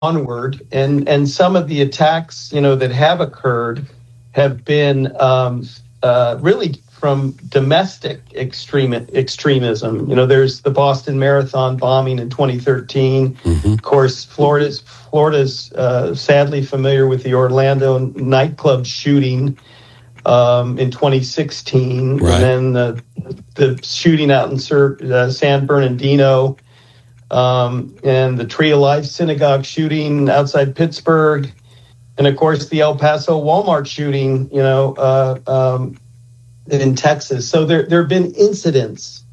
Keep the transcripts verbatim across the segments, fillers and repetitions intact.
onward, and and some of the attacks, you know, that have occurred have been um, uh, really from domestic extreme extremism. You know, there's the Boston Marathon bombing in twenty thirteen. Mm-hmm. Of course, Florida's Florida's uh, sadly familiar with the Orlando nightclub shooting um, in twenty sixteen, right. And then the the shooting out in Sir, uh, San Bernardino, um, and the Tree of Life synagogue shooting outside Pittsburgh, and of course the El Paso Walmart shooting. You know. Uh, um, in Texas. So there there have been incidents,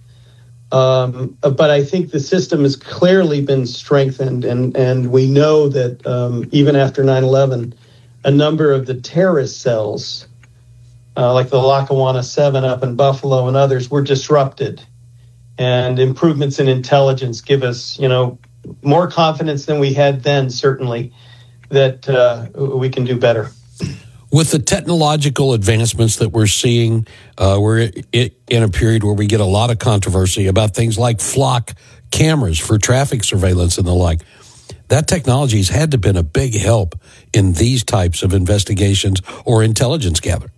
um, but I think the system has clearly been strengthened, and, and we know that um, even after nine eleven, a number of the terrorist cells, uh, like the Lackawanna seven up in Buffalo and others, were disrupted. And improvements in intelligence give us, you know, more confidence than we had then, certainly, that uh, we can do better. With the technological advancements that we're seeing, uh, we're in a period where we get a lot of controversy about things like flock cameras for traffic surveillance and the like. That technology has had to have been a big help in these types of investigations or intelligence gathering.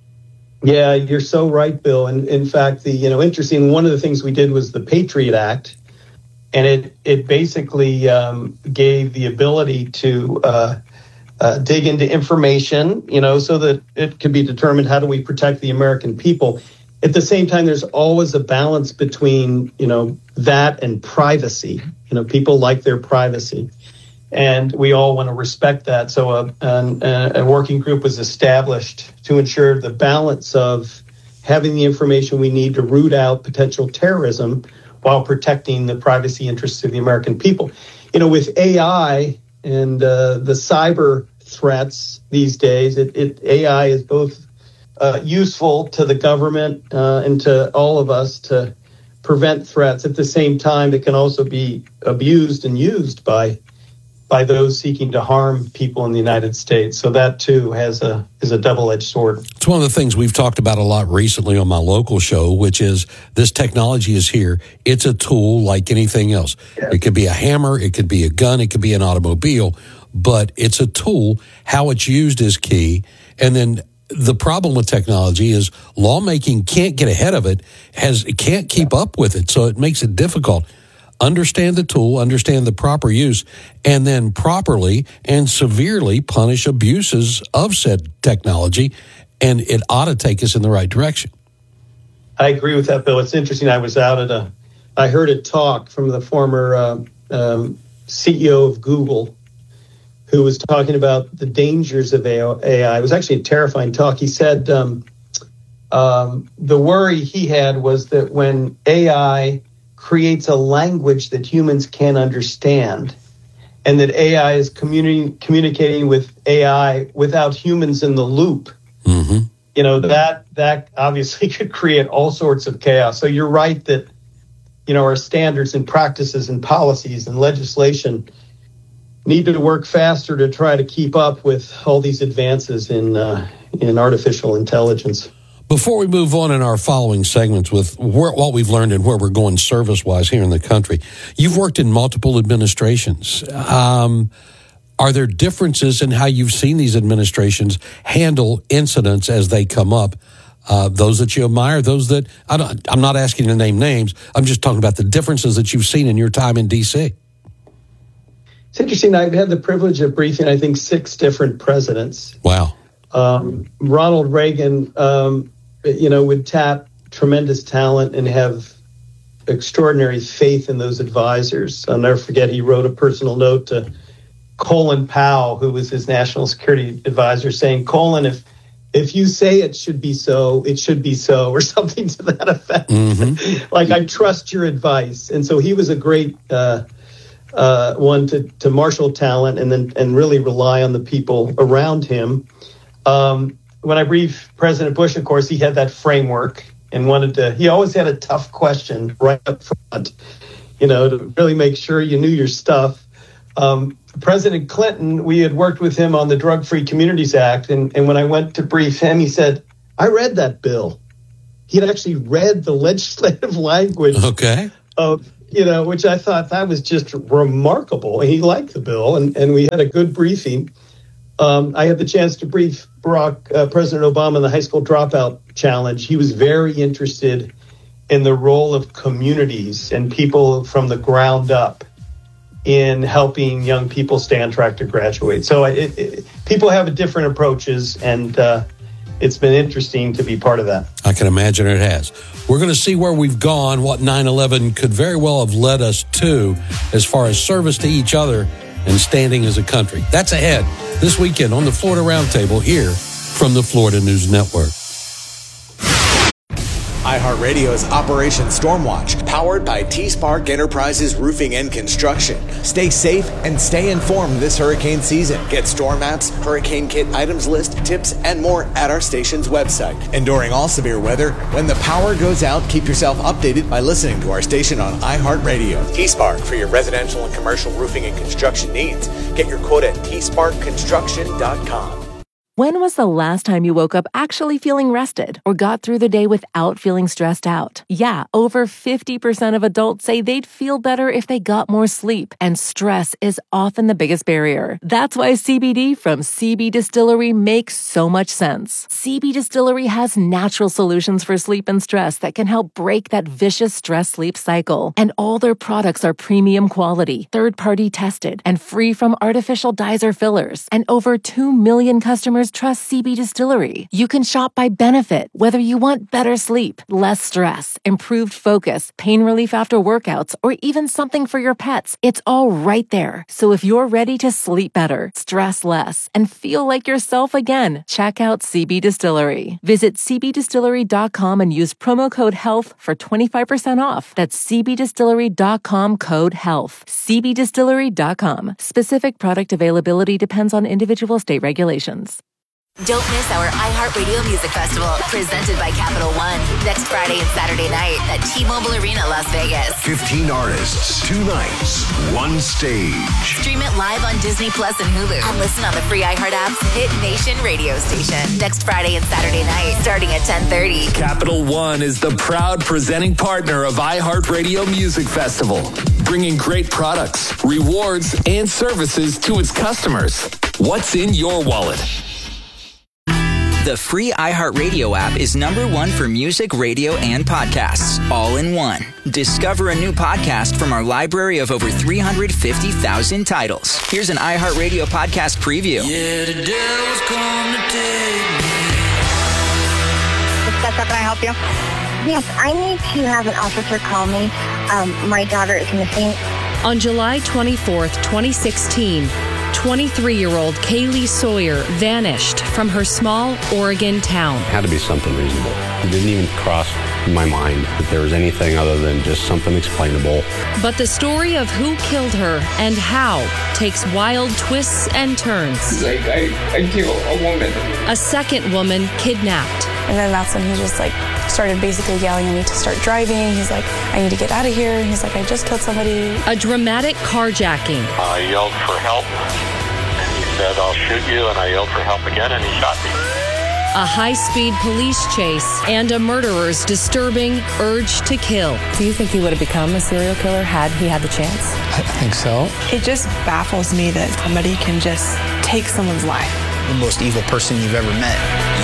Yeah, you're so right, Bill. And in fact, the you know interesting one of the things we did was the Patriot Act, and it it basically um, gave the ability to uh, Uh, dig into information, you know, so that it can be determined how do we protect the American people. At the same time, there's always a balance between, you know, that and privacy. You know, people like their privacy, and we all want to respect that. So a, a, a working group was established to ensure the balance of having the information we need to root out potential terrorism while protecting the privacy interests of the American people. You know, with A I and uh, the cyber threats these days, it, it A I is both uh, useful to the government uh, and to all of us to prevent threats. At the same time, it can also be abused and used by by those seeking to harm people in the United States. So that too has a is a double-edged sword. It's one of the things we've talked about a lot recently on my local show, which is this technology is here. It's a tool like anything else. Yeah. It could be a hammer, it could be a gun, it could be an automobile, but it's a tool. How it's used is key. And then the problem with technology is lawmaking can't get ahead of it, has it can't keep up with it, so it makes it difficult. Understand the tool, understand the proper use, and then properly and severely punish abuses of said technology, and it ought to take us in the right direction. I agree with that, Bill. It's interesting. I was out at a, I heard a talk from the former uh, um, C E O of Google, who was talking about the dangers of A I. It was actually a terrifying talk. He said um, um, the worry he had was that when A I creates a language that humans can't understand, and that A I is communi- communicating with A I without humans in the loop. Mm-hmm. You know, that that obviously could create all sorts of chaos. So you're right that, you know, our standards and practices and policies and legislation need to work faster to try to keep up with all these advances in uh, in artificial intelligence. Before we move on in our following segments with where, what we've learned and where we're going service-wise here in the country, you've worked in multiple administrations. Um, are there differences in how you've seen these administrations handle incidents as they come up? Uh, those that you admire, those that I don't, I'm not asking you to name names. I'm just talking about the differences that you've seen in your time in D C. It's interesting. I've had the privilege of briefing, I think, six different presidents. Wow. Um, Ronald Reagan, um, you know, would tap tremendous talent and have extraordinary faith in those advisors. I'll never forget, he wrote a personal note to Colin Powell, who was his national security advisor, saying, Colin, if if you say it should be so, it should be so, or something to that effect. Mm-hmm. Like, I trust your advice. And so he was a great uh, uh, one to, to marshal talent and then and really rely on the people around him. Um, when I briefed President Bush, of course, he had that framework and wanted to, he always had a tough question right up front, you know, to really make sure you knew your stuff. Um, President Clinton, we had worked with him on the Drug-Free Communities Act. And, and when I went to brief him, he said, I read that bill. He had actually read the legislative language okay. of you know, which I thought that was just remarkable. He liked the bill, and, and we had a good briefing. Um, I had the chance to brief Barack, uh, President Obama in the high school dropout challenge. He was very interested in the role of communities and people from the ground up in helping young people stay on track to graduate. So it, it, people have different approaches, and uh, it's been interesting to be part of that. I can imagine it has. We're going to see where we've gone, what nine eleven could very well have led us to as far as service to each other and standing as a country. That's ahead this weekend on the Florida Roundtable here from the Florida News Network. iHeartRadio's Operation Stormwatch, powered by T-Spark Enterprises Roofing and Construction. Stay safe and stay informed this hurricane season. Get storm maps, hurricane kit items list, tips, and more at our station's website. And during all severe weather, when the power goes out, keep yourself updated by listening to our station on iHeartRadio. T-Spark for your residential and commercial roofing and construction needs. Get your quote at T Spark Construction dot com. When was the last time you woke up actually feeling rested or got through the day without feeling stressed out? Yeah, over fifty percent of adults say they'd feel better if they got more sleep, and stress is often the biggest barrier. That's why C B D from C B Distillery makes so much sense. C B Distillery has natural solutions for sleep and stress that can help break that vicious stress-sleep cycle. And all their products are premium quality, third-party tested, and free from artificial dyes or fillers. And over two million customers trust C B Distillery. You can shop by benefit, whether you want better sleep, less stress, improved focus, pain relief after workouts, or even something for your pets. It's all right there. So if you're ready to sleep better, stress less, and feel like yourself again, check out C B Distillery. Visit C B distillery dot com and use promo code HEALTH for twenty-five percent off. That's C B distillery dot com code HEALTH. C B distillery dot com. Specific product availability depends on individual state regulations. Don't miss our iHeartRadio Music Festival, presented by Capital One, next Friday and Saturday night at T-Mobile Arena, Las Vegas. fifteen artists, two nights, one stage. Stream it live on Disney Plus and Hulu, and listen on the free iHeart app's Hit Nation radio station. Next Friday and Saturday night, starting at ten thirty. Capital One is the proud presenting partner of iHeartRadio Music Festival, bringing great products, rewards, and services to its customers. What's in your wallet? The free iHeartRadio app is number one for music, radio, and podcasts, all in one. Discover a new podcast from our library of over three hundred fifty thousand titles. Here's an iHeartRadio podcast preview. Yeah, the devil's come to take me. Can I help you? Yes, I need to have an officer call me. Um, my daughter is missing. On July twenty-fourth, twenty sixteen, twenty-three-year-old Kaylee Sawyer vanished from her small Oregon town. It had to be something reasonable. It didn't even cross my mind that there was anything other than just something explainable. But the story of who killed her and how takes wild twists and turns. Like, I, I killed a woman. A second woman kidnapped. And then that's when he just like started basically yelling at me to start driving. He's like, I need to get out of here. He's like, I just killed somebody. A dramatic carjacking. I yelled for help, and he said, I'll shoot you, and I yelled for help again, and he shot me. A high-speed police chase and a murderer's disturbing urge to kill. Do you think he would have become a serial killer had he had the chance? I think so. It just baffles me that somebody can just take someone's life. The most evil person you've ever met.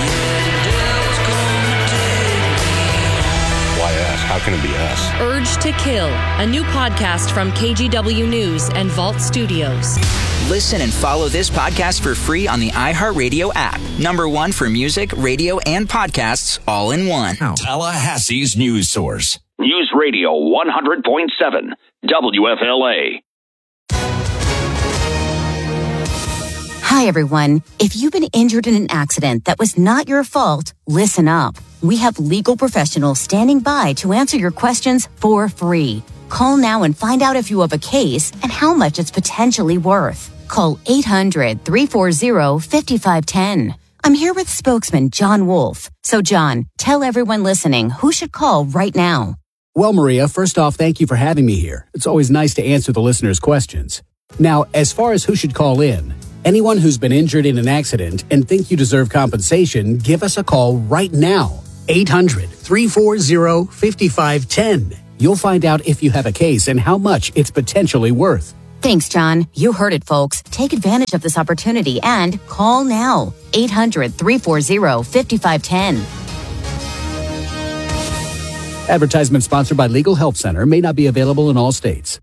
Why us? How can it be us? Urge to Kill, a new podcast from K G W News and Vault Studios. Listen and follow this podcast for free on the iHeartRadio app. Number one for music, radio, and podcasts, all in one. Tallahassee's news source. News Radio one hundred point seven, W F L A. Hi, everyone. If you've been injured in an accident that was not your fault, listen up. We have legal professionals standing by to answer your questions for free. Call now and find out if you have a case and how much it's potentially worth. Call eight hundred, three four zero, five five one zero. I'm here with spokesman John Wolf. So, John, tell everyone listening who should call right now. Well, Maria, first off, thank you for having me here. It's always nice to answer the listeners' questions. Now, as far as who should call in, anyone who's been injured in an accident and think you deserve compensation, give us a call right now. eight hundred, three four zero, five five one zero. You'll find out if you have a case and how much it's potentially worth. Thanks, John. You heard it, folks. Take advantage of this opportunity and call now. eight hundred, three four zero, five five one zero. Advertisement sponsored by Legal Help Center. May not be available in all states.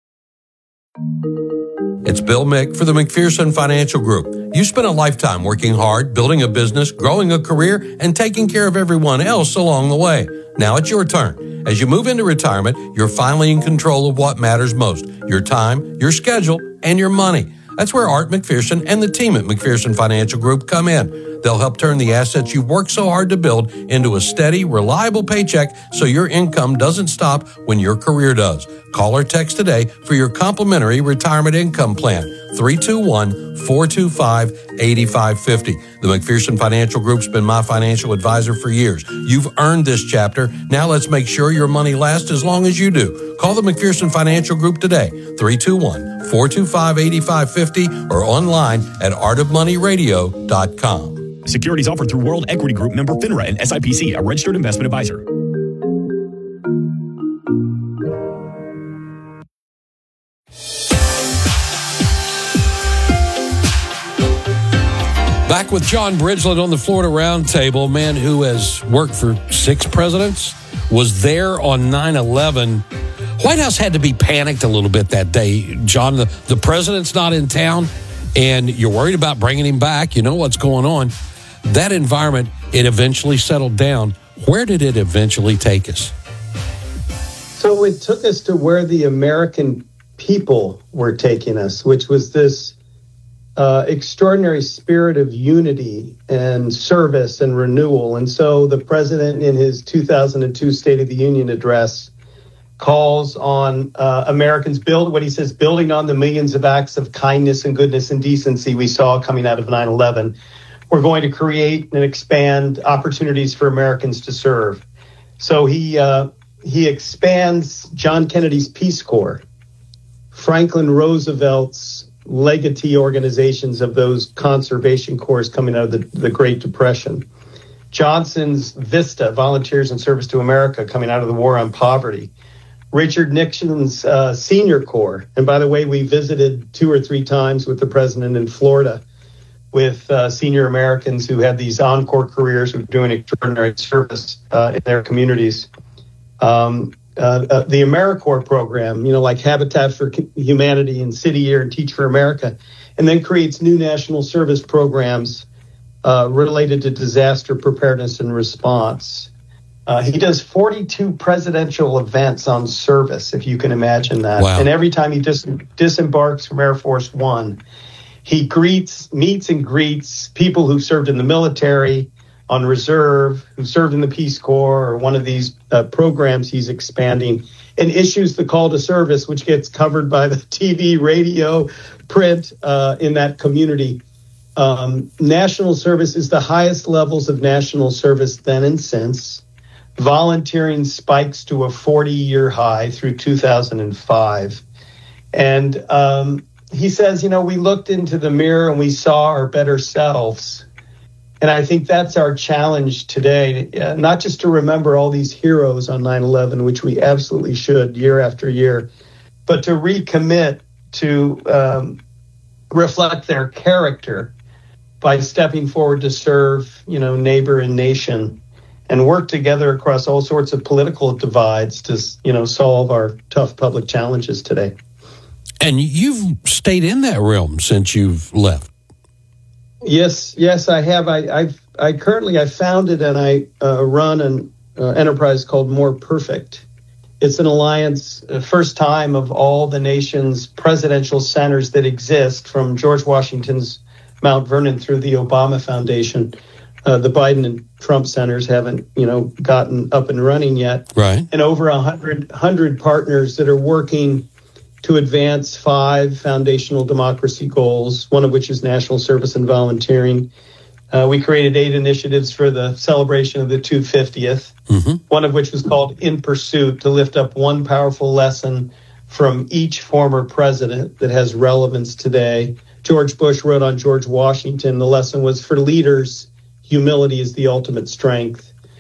It's Bill Mick for the McPherson Financial Group. You spent a lifetime working hard, building a business, growing a career, and taking care of everyone else along the way. Now it's your turn. As you move into retirement, you're finally in control of what matters most: your time, your schedule, and your money. That's where Art McPherson and the team at McPherson Financial Group come in. They'll help turn the assets you've worked so hard to build into a steady, reliable paycheck so your income doesn't stop when your career does. Call or text today for your complimentary retirement income plan, three two one, four two five, eight five five zero. The McPherson Financial Group's been my financial advisor for years. You've earned this chapter. Now let's make sure your money lasts as long as you do. Call the McPherson Financial Group today, three two one, four two five, eight five five zero, or online at art of money radio dot com. Securities offered through World Equity Group, member FINRA and S I P C, a registered investment advisor. Back with John Bridgeland on the Florida Roundtable, man who has worked for six presidents, was there on nine eleven. White House had to be panicked a little bit that day. John, the, the president's not in town, and you're worried about bringing him back. You know what's going on. That environment, it eventually settled down. Where did it eventually take us? So it took us to where the American people were taking us, which was this uh, extraordinary spirit of unity and service and renewal. And so the president, in his two thousand two State of the Union address, calls on uh, Americans build what he says, building on the millions of acts of kindness and goodness and decency we saw coming out of nine eleven. We're going to create and expand opportunities for Americans to serve. So he uh, he expands John Kennedy's Peace Corps, Franklin Roosevelt's legatee organizations of those conservation corps coming out of the, the Great Depression, Johnson's VISTA, Volunteers in Service to America, coming out of the War on Poverty, Richard Nixon's uh, Senior Corps. And by the way, we visited two or three times with the president in Florida with uh, senior Americans who had these encore careers, who were doing extraordinary service uh, in their communities. Um, uh, uh, the AmeriCorps program, you know, like Habitat for Humanity and City Year and Teach for America, and then creates new national service programs uh, related to disaster preparedness and response. Uh, he does forty-two presidential events on service, if you can imagine that. Wow. And every time he dis- disembarks from Air Force One, he greets, meets and greets people who served in the military, on reserve, who served in the Peace Corps, or one of these uh, programs he's expanding, and issues the call to service, which gets covered by the T V, radio, print uh, in that community. Um, national service is the highest levels of national service then and since. Volunteering spikes to a forty-year high through two thousand five. And um, he says, you know, we looked into the mirror and we saw our better selves. And I think that's our challenge today, uh, not just to remember all these heroes on nine eleven, which we absolutely should year after year, but to recommit to um, reflect their character by stepping forward to serve, you know, neighbor and nation, and work together across all sorts of political divides to, you know, solve our tough public challenges today. And you've stayed in that realm since you've left. Yes, yes, I have. I I've, I currently I founded and I uh, run an uh, enterprise called More Perfect. It's an alliance, uh, first time of all the nation's presidential centers that exist, from George Washington's Mount Vernon through the Obama Foundation. Uh, the Biden and Trump centers haven't, you know, gotten up and running yet. Right. And over a hundred hundred partners that are working to advance five foundational democracy goals, one of which is national service and volunteering. Uh, we created eight initiatives for the celebration of the two hundred fiftieth, mm-hmm. one of which was called In Pursuit, to lift up one powerful lesson from each former president that has relevance today. George Bush wrote on George Washington. The lesson was, for leaders, humility is the ultimate strength.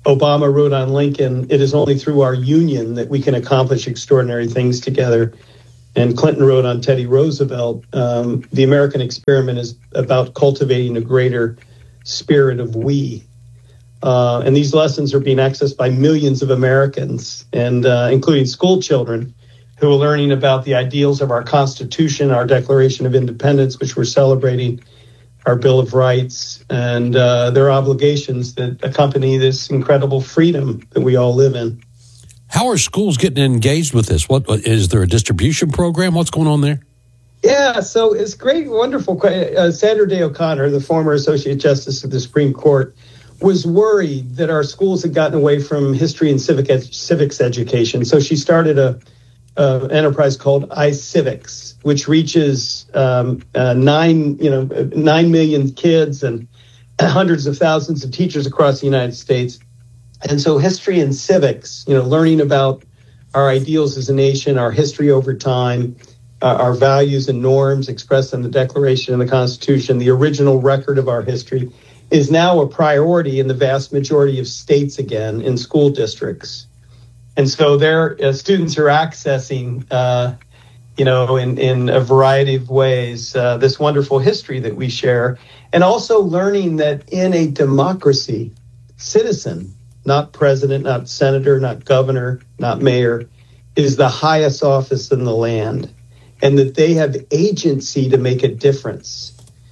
Obama wrote on Lincoln, "It is only through our union that we can accomplish extraordinary things together." And Clinton wrote on Teddy Roosevelt, um, "The American experiment is about cultivating a greater spirit of we." Uh, and these lessons are being accessed by millions of Americans, and uh, including school children, who are learning about the ideals of our Constitution, our Declaration of Independence, which we're celebrating, our Bill of Rights, and uh, their obligations that accompany this incredible freedom that we all live in. How are schools getting engaged with this? What is there a distribution program? What's going on there? Yeah, so it's great, wonderful. Uh, Sandra Day O'Connor, the former Associate Justice of the Supreme Court, was worried that our schools had gotten away from history and civic ed- civics education. So she started a uh, enterprise called iCivics, which reaches um, uh, nine, you know, nine million kids and hundreds of thousands of teachers across the United States. And so history and civics, you know, learning about our ideals as a nation, our history over time, uh, our values and norms expressed in the Declaration and the Constitution, the original record of our history, is now a priority in the vast majority of states again in school districts. And so their uh, students are accessing, uh, you know, in, in a variety of ways, uh, this wonderful history that we share, and also learning that in a democracy, citizen, not president, not senator, not governor, not mayor, is the highest office in the land, and that they have agency to make a difference.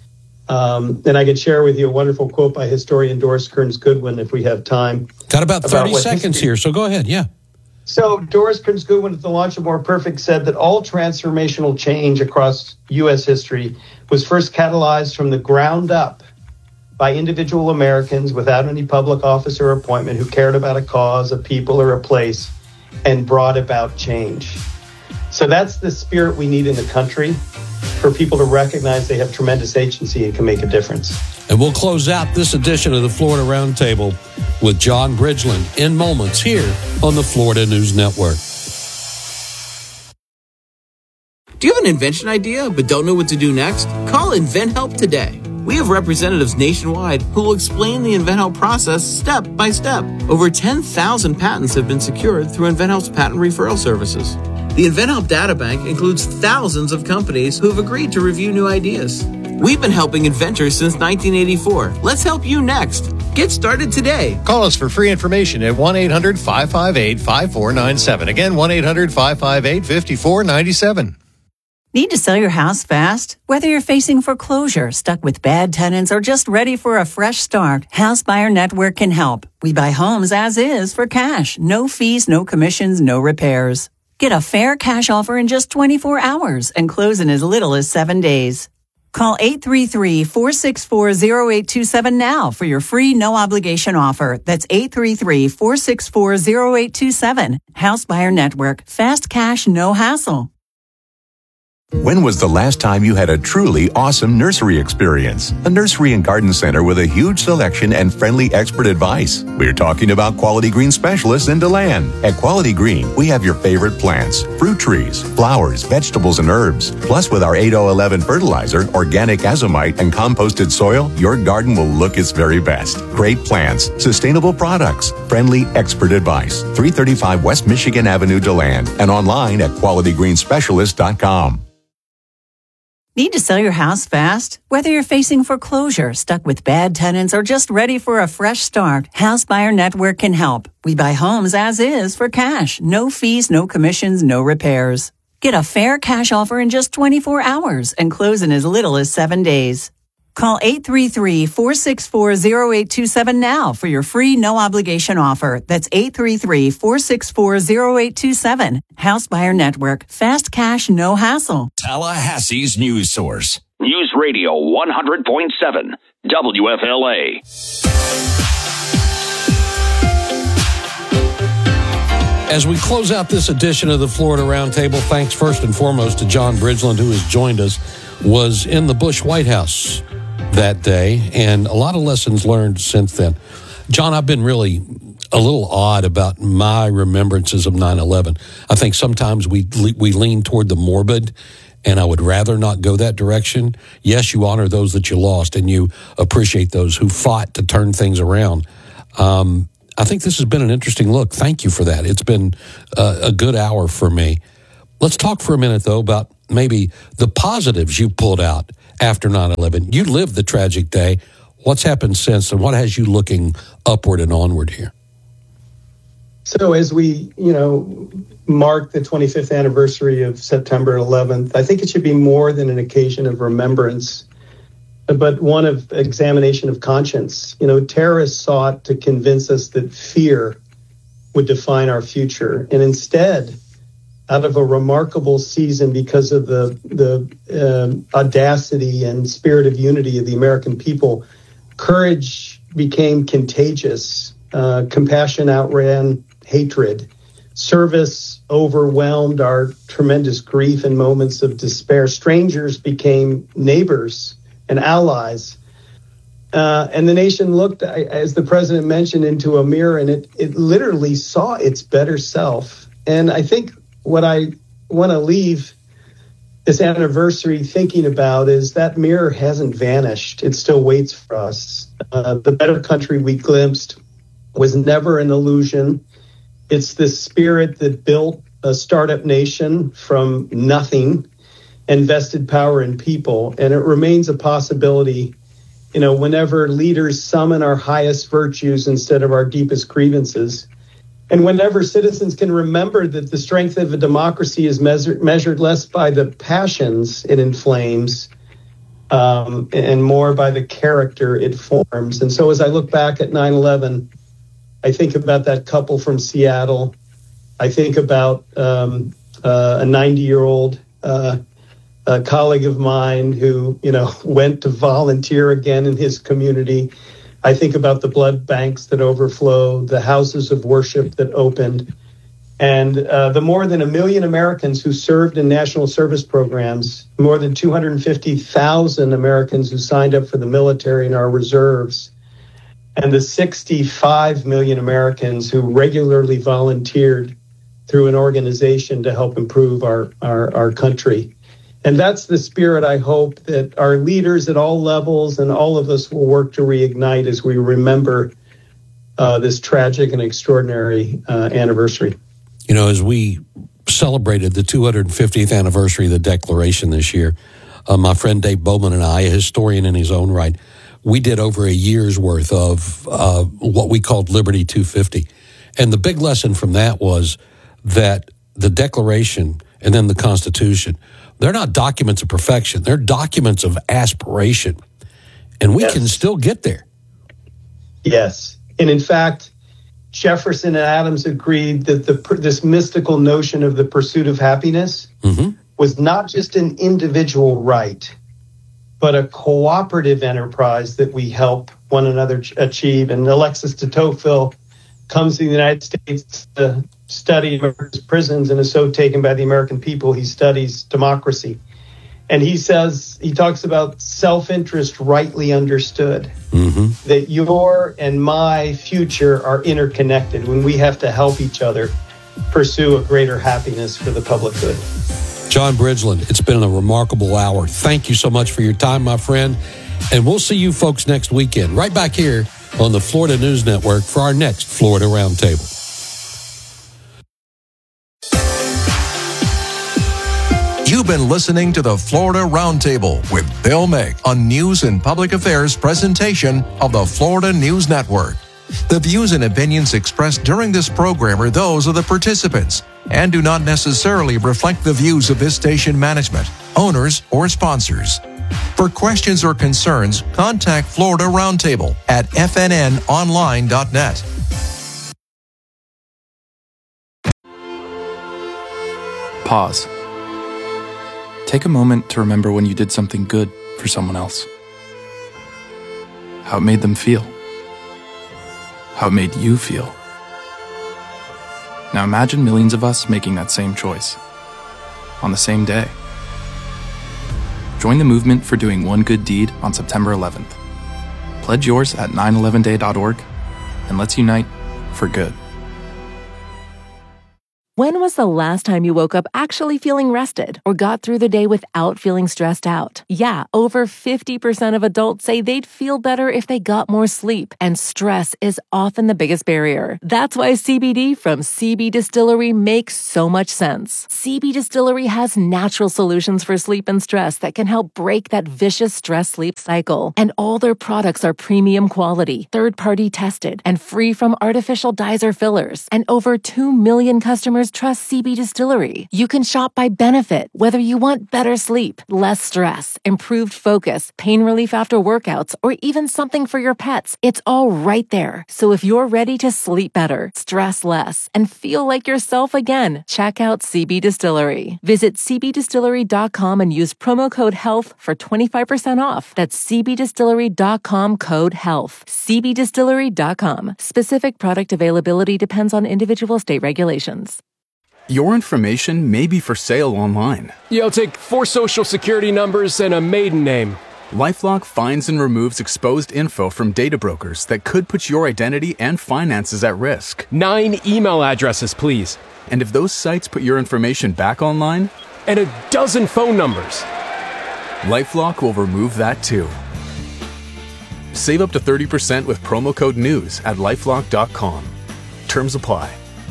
Um, and I could share with you a wonderful quote by historian Doris Kearns Goodwin if we have time. Got about thirty about seconds history. here, so go ahead. Yeah. So Doris Kearns Goodwin at the launch of More Perfect said that all transformational change across U S history was first catalyzed from the ground up by individual Americans without any public office or appointment who cared about a cause, a people, or a place, and brought about change. So that's the spirit we need in the country, for people to recognize they have tremendous agency and can make a difference. And we'll close out this edition of the Florida Roundtable with John Bridgeland in moments here on the Florida News Network. Do you have an invention idea but don't know what to do next? Call InventHelp today. We have representatives nationwide who will explain the InventHelp process step by step. Over ten thousand patents have been secured through InventHelp's patent referral services. The InventHelp Databank includes thousands of companies who have agreed to review new ideas. We've been helping inventors since nineteen eighty-four. Let's help you next. Get started today. Call us for free information at one eight hundred five five eight five four nine seven. Again, one eight hundred five five eight five four nine seven. Need to sell your house fast? Whether you're facing foreclosure, stuck with bad tenants, or just ready for a fresh start, House Buyer Network can help. We buy homes as is for cash. No fees, no commissions, no repairs. Get a fair cash offer in just twenty-four hours and close in as little as seven days. Call eight three three, four six four, zero eight two seven now for your free no-obligation offer. That's eight three three, four six four, zero eight two seven. House Buyer Network. Fast cash, no hassle. When was the last time you had a truly awesome nursery experience? A nursery and garden center with a huge selection and friendly expert advice. We're talking about Quality Green Specialists in DeLand. At Quality Green, we have your favorite plants, fruit trees, flowers, vegetables, and herbs. Plus, with our eight oh one one fertilizer, organic azomite, and composted soil, your garden will look its very best. Great plants, sustainable products, friendly expert advice. three thirty-five West Michigan Avenue, DeLand, and online at quality green specialist dot com. Need to sell your house fast? Whether you're facing foreclosure, stuck with bad tenants, or just ready for a fresh start, House Buyer Network can help. We buy homes as is for cash. No fees, no commissions, no repairs. Get a fair cash offer in just twenty-four hours and close in as little as seven days. Call eight three three, four six four, zero eight two seven now for your free no-obligation offer. That's eight three three, four six four, zero eight two seven. House Buyer Network. Fast cash, no hassle. Tallahassee's news source. News Radio one hundred point seven, W F L A. As we close out this edition of the Florida Roundtable, thanks first and foremost to John Bridgeland, who has joined us, was in the Bush White House that day, and a lot of lessons learned since then. John, I've been really a little odd about my remembrances of nine eleven. I think sometimes we we lean toward the morbid, and I would rather not go that direction. Yes, you honor those that you lost, and you appreciate those who fought to turn things around. Um, I think this has been an interesting look. Thank you for that. It's been uh, a good hour for me. Let's talk for a minute, though, about maybe the positives you pulled out after nine eleven. You lived the tragic day. What's happened since, and what has you looking upward and onward here? So as we, you know, mark the twenty-fifth anniversary of September eleventh, I think it should be more than an occasion of remembrance, but one of examination of conscience. You know, terrorists sought to convince us that fear would define our future. And instead, out of a remarkable season because of the, the uh, audacity and spirit of unity of the American people, courage became contagious. Uh, compassion outran hatred. Service overwhelmed our tremendous grief in moments of despair. Strangers became neighbors and allies. Uh, and the nation looked, as the president mentioned, into a mirror, and it, it literally saw its better self. And I think what I want to leave this anniversary thinking about is that mirror hasn't vanished. It still waits for us. Uh, the better country we glimpsed was never an illusion. It's the spirit that built a startup nation from nothing and vested power in people. And it remains a possibility, you know, whenever leaders summon our highest virtues instead of our deepest grievances. And whenever citizens can remember that the strength of a democracy is measured, measured less by the passions it inflames um, and more by the character it forms. And so as I look back at nine eleven, I think about that couple from Seattle. I think about um, uh, a ninety-year-old uh, a colleague of mine who, you know, went to volunteer again in his community. I think about the blood banks that overflow, the houses of worship that opened, and uh, the more than a million Americans who served in national service programs, more than two hundred fifty thousand Americans who signed up for the military and our reserves, and the sixty-five million Americans who regularly volunteered through an organization to help improve our, our, our country. And that's the spirit I hope that our leaders at all levels and all of us will work to reignite as we remember uh, this tragic and extraordinary uh, anniversary. You know, as we celebrated the two hundred fiftieth anniversary of the Declaration this year, uh, my friend Dave Bowman and I, a historian in his own right, we did over a year's worth of uh, what we called Liberty two fifty. And the big lesson from that was that the Declaration and then the Constitution, they're not documents of perfection. They're documents of aspiration. And we yes. can still get there. Yes. And in fact, Jefferson and Adams agreed that the this mystical notion of the pursuit of happiness mm-hmm. was not just an individual right, but a cooperative enterprise that we help one another achieve. And Alexis de Tocqueville comes to the United States to study America's prisons and is so taken by the American people, he studies democracy. And he says, he talks about self-interest rightly understood, mm-hmm. that your and my future are interconnected when we have to help each other pursue a greater happiness for the public good. John Bridgeland, it's been a remarkable hour. Thank you so much for your time, my friend. And we'll see you folks next weekend, right back here on the Florida News Network for our next Florida Roundtable. You've been listening to the Florida Roundtable with Bill Mick, a news and public affairs presentation of the Florida News Network. The views and opinions expressed during this program are those of the participants and do not necessarily reflect the views of this station management, owners, or sponsors. For questions or concerns, contact Florida Roundtable at f n n online dot net. Pause. Take a moment to remember when you did something good for someone else. How it made them feel. How it made you feel. Now imagine millions of us making that same choice on the same day. Join the movement for doing one good deed on September eleventh. Pledge yours at nine eleven day dot org and let's unite for good. When was the last time you woke up actually feeling rested or got through the day without feeling stressed out? Yeah, over fifty percent of adults say they'd feel better if they got more sleep, and stress is often the biggest barrier. That's why C B D from C B Distillery makes so much sense. C B Distillery has natural solutions for sleep and stress that can help break that vicious stress-sleep cycle. And all their products are premium quality, third-party tested, and free from artificial dyes or fillers. And over two million customers trust C B Distillery. You can shop by benefit, whether you want better sleep, less stress, improved focus, pain relief after workouts, or even something for your pets. It's all right there. So if you're ready to sleep better, stress less, and feel like yourself again, check out C B Distillery. Visit c b distillery dot com and use promo code HEALTH for twenty-five percent off. That's c b distillery dot com code HEALTH. c b distillery dot com. Specific product availability depends on individual state regulations. Your information may be for sale online. Yeah, I'll take four social security numbers and a maiden name. LifeLock finds and removes exposed info from data brokers that could put your identity and finances at risk. Nine email addresses, please. And if those sites put your information back online? And a dozen phone numbers. LifeLock will remove that too. Save up to thirty percent with promo code NEWS at lifelock dot com. Terms apply.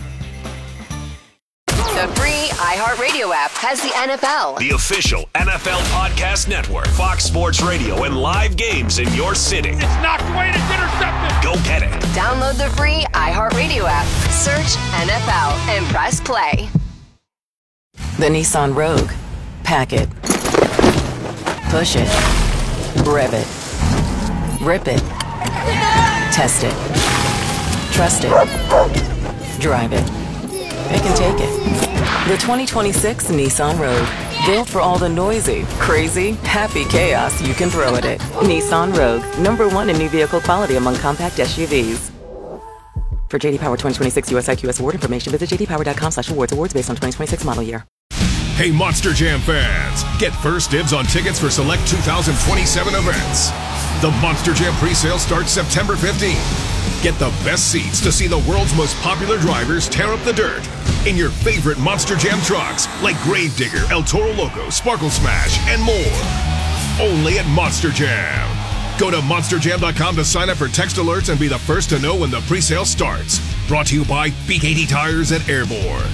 The free iHeartRadio app has the N F L. The official N F L podcast network, Fox Sports Radio, and live games in your city. It's knocked away and it's intercepted. Go get it. Download the free iHeartRadio app. Search N F L and press play. The Nissan Rogue. Pack it. Push it. Rev it. Rip it. Test it. Trust it. Drive it. Pick and take it. The twenty twenty-six Nissan Rogue. Built for all the noisy, crazy, happy chaos you can throw at it. Nissan Rogue. Number one in new vehicle quality among compact S U Vs. For J D Power twenty twenty-six U S I Q S award information, visit j d power dot com slash awards. Awards based on twenty twenty-six model year. Hey, Monster Jam fans. Get first dibs on tickets for select two thousand twenty-seven events. The Monster Jam pre-sale starts September fifteenth. Get the best seats to see the world's most popular drivers tear up the dirt in your favorite Monster Jam trucks like Gravedigger, El Toro Loco, Sparkle Smash, and more. Only at Monster Jam. Go to monster jam dot com to sign up for text alerts and be the first to know when the pre-sale starts. Brought to you by B K T Tires at Airborne.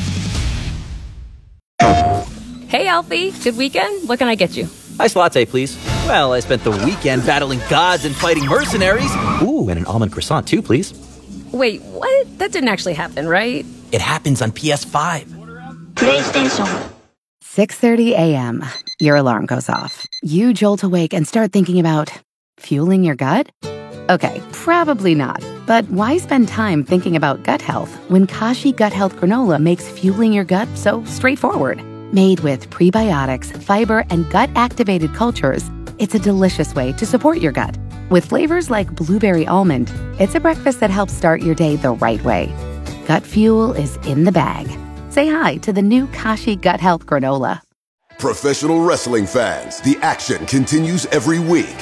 Hey, Alfie. Good weekend? What can I get you? Iced latte, please. Well, I spent the weekend battling gods and fighting mercenaries. Ooh, and an almond croissant, too, please. Wait, what? That didn't actually happen, right? It happens on P S five. PlayStation. six thirty a.m. Your alarm goes off. You jolt awake and start thinking about fueling your gut? Okay, probably not. But why spend time thinking about gut health when Kashi Gut Health Granola makes fueling your gut so straightforward? Made with prebiotics, fiber, and gut-activated cultures, it's a delicious way to support your gut. With flavors like blueberry almond, it's a breakfast that helps start your day the right way. Gut fuel is in the bag. Say hi to the new Kashi Gut Health Granola. Professional wrestling fans, the action continues every week.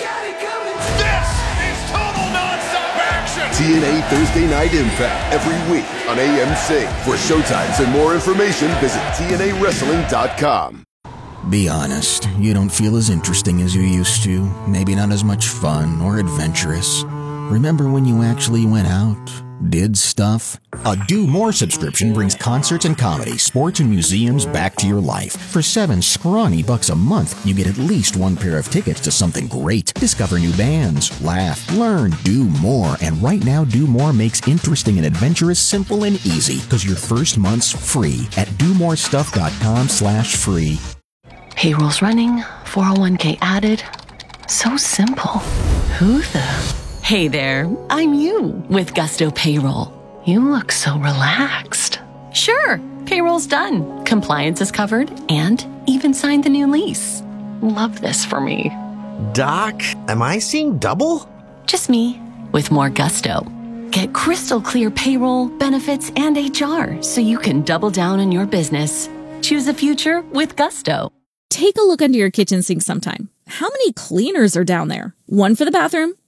T N A Thursday Night Impact every week on A M C. For showtimes and more information, visit T N A wrestling dot com. Be honest, you don't feel as interesting as you used to. Maybe not as much fun or adventurous. Remember when you actually went out? Did stuff? A Do More subscription brings concerts and comedy, sports and museums back to your life. For seven scrawny bucks a month, you get at least one pair of tickets to something great. Discover new bands, laugh, learn, do more. And right now, Do More makes interesting and adventurous simple and easy, because your first month's free at do more stuff dot com slash free. Payroll's running, four oh one k added. So simple. Who the... Hey there, I'm you with Gusto Payroll. You look so relaxed. Sure, payroll's done. Compliance is covered and even signed the new lease. Love this for me. Doc, am I seeing double? Just me with more gusto. Get crystal clear payroll, benefits, and H R so you can double down on your business. Choose the future with Gusto. Take a look under your kitchen sink sometime. How many cleaners are down there? One for the bathroom,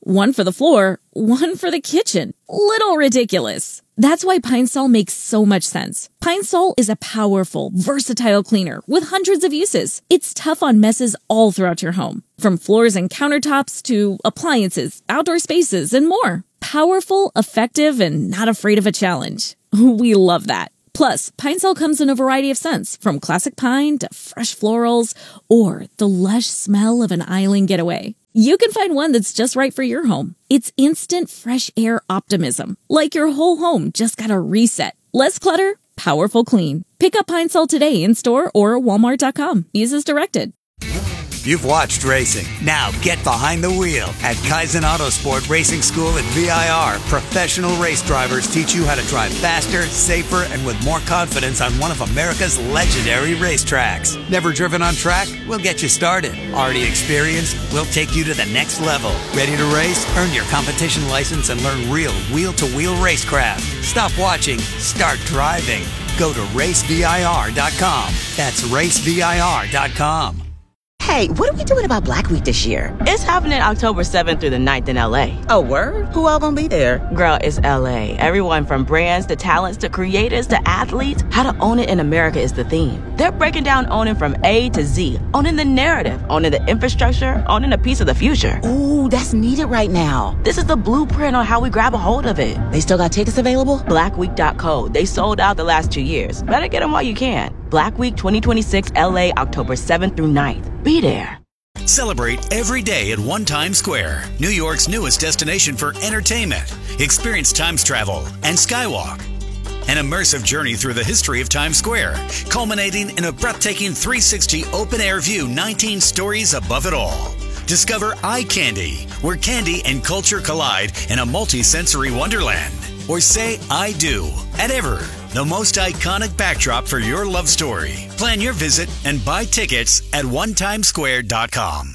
One for the floor, one for the kitchen. Little ridiculous. That's why Pine Sol makes so much sense. Pine Sol is a powerful, versatile cleaner with hundreds of uses. It's tough on messes all throughout your home, from floors and countertops to appliances, outdoor spaces, and more. Powerful, effective, and not afraid of a challenge. We love that. Plus, Pine Sol comes in a variety of scents, from classic pine to fresh florals or the lush smell of an island getaway. You can find one that's just right for your home. It's instant fresh air optimism, like your whole home just got a reset. Less clutter, powerful clean. Pick up Pine Sol today in store or walmart dot com. Use as directed. You've watched racing. Now get behind the wheel. At Kaizen Autosport Racing School at V I R, professional race drivers teach you how to drive faster, safer, and with more confidence on one of America's legendary racetracks. Never driven on track? We'll get you started. Already experienced? We'll take you to the next level. Ready to race? Earn your competition license and learn real wheel-to-wheel racecraft. Stop watching. Start driving. Go to race V I R dot com. That's race V I R dot com. Hey, what are we doing about Black Week this year? It's happening October seventh through the ninth in L A. Oh, word? Who all gonna be there? Girl, it's L A. Everyone from brands to talents to creators to athletes. How to own it in America is the theme. They're breaking down owning from A to Z. Owning the narrative, owning the infrastructure, owning a piece of the future. Ooh, that's needed right now. This is the blueprint on how we grab a hold of it. They still got tickets available? black week dot co. They sold out the last two years. Better get them while you can. Black Week twenty twenty-six L A, October seventh through ninth. Be there. Celebrate every day at One Times Square, New York's newest destination for entertainment. Experience Times Travel and Skywalk. An immersive journey through the history of Times Square, culminating in a breathtaking three sixty open-air view, nineteen stories above it all. Discover Eye Candy, where candy and culture collide in a multi-sensory wonderland. Or say I do at Ever, the most iconic backdrop for your love story. Plan your visit and buy tickets at one times square dot com.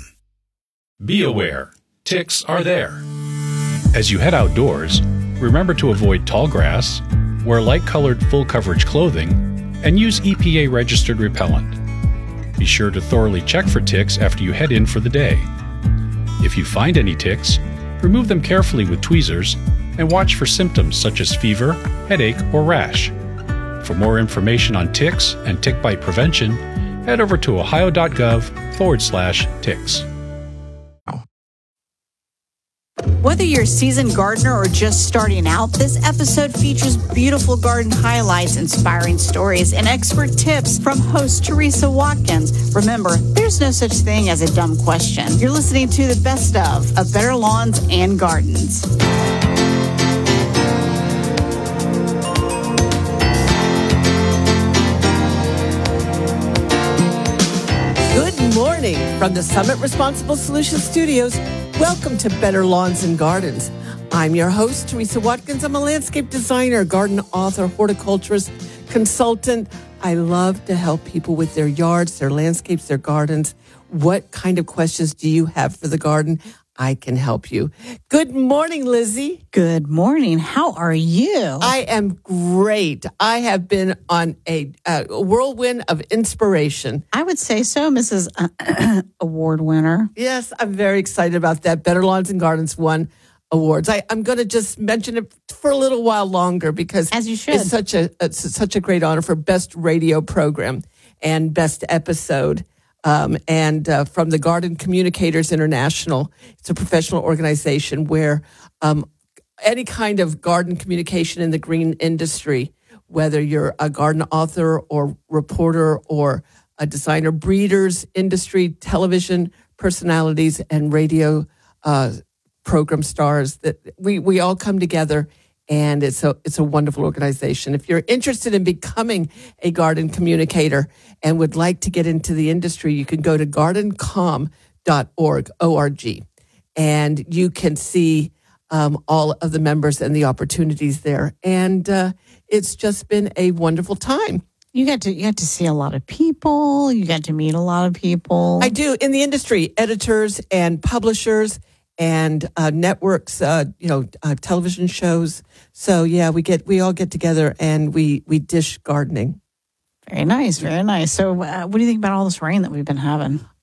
Be aware, ticks are there. As you head outdoors, remember to avoid tall grass, wear light-colored full-coverage clothing, and use E P A-registered repellent. Be sure to thoroughly check for ticks after you head in for the day. If you find any ticks, remove them carefully with tweezers and watch for symptoms such as fever, headache, or rash. For more information on ticks and tick bite prevention, head over to ohio.gov forward slash ticks. Whether you're a seasoned gardener or just starting out, this episode features beautiful garden highlights, inspiring stories, and expert tips from host Teresa Watkins. Remember, there's no such thing as a dumb question. You're listening to the best of, of Better Lawns and Gardens. Good morning from the Summit Responsible Solutions Studios. Welcome to Better Lawns and Gardens. I'm your host, Teresa Watkins. I'm a landscape designer, garden author, horticulturist, consultant. I love to help people with their yards, their landscapes, their gardens. What kind of questions do you have for the garden? I can help you. Good morning, Lizzie. Good morning. How are you? I am great. I have been on a, a whirlwind of inspiration. I would say so, Missus Uh, award winner. Yes, I'm very excited about that. Better Lawns and Gardens won awards. I, I'm going to just mention it for a little while longer because as you should. It's such a it's such a great honor for best radio program and best episode. Um, and uh, from the Garden Communicators International. It's a professional organization where um, any kind of garden communication in the green industry, whether you're a garden author or reporter or a designer, breeders, industry, television personalities, and radio uh, program stars, that we, we all come together. And it's a it's a wonderful organization. If you're interested in becoming a garden communicator and would like to get into the industry, you can go to garden com dot org, O R G, and you can see um, all of the members and the opportunities there. And uh, it's just been a wonderful time. You got to you got to see a lot of people. You got to meet a lot of people. I do in the industry, editors and publishers. And uh, networks, uh, you know, uh, television shows. So yeah, we get we all get together and we we dish gardening. Very nice, very nice. So, uh, what do you think about all this rain that we've been having?